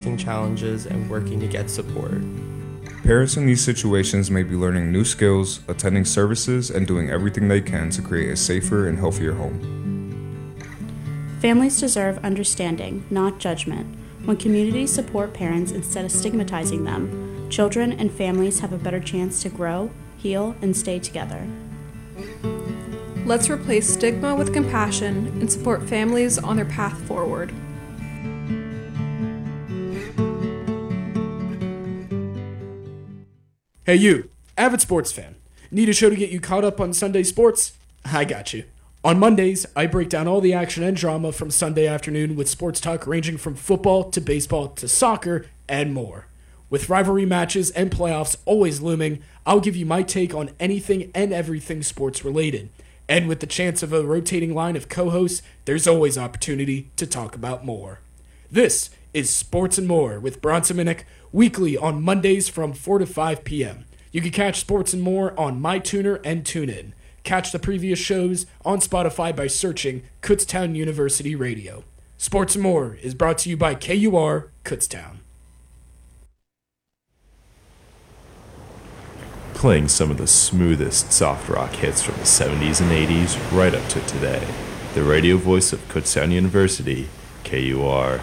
facing challenges and working to get support. Parents in these situations may be learning new skills, attending services, and doing everything they can to create a safer and healthier home. Families deserve understanding, not judgment. When communities support parents instead of stigmatizing them, children and families have a better chance to grow, heal, and stay together. Let's replace stigma with compassion and support families on their path forward. Hey you, avid sports fan. Need a show to get you caught up on Sunday sports? I got you. On Mondays, I break down all the action and drama from Sunday afternoon with sports talk ranging from football to baseball to soccer and more. With rivalry matches and playoffs always looming, I'll give you my take on anything and everything sports related. And with the chance of a rotating line of co-hosts, there's always opportunity to talk about more. This is Sports and More with Bronson Minnick, weekly on Mondays from 4 to 5 p.m. You can catch Sports and More on MyTuner and TuneIn. Catch the previous shows on Spotify by searching Kutztown University Radio. Sports and More is brought to you by KUR Kutztown. Playing some of the smoothest soft rock hits from the 70s and 80s right up to today. The radio voice of Kutztown University, KUR.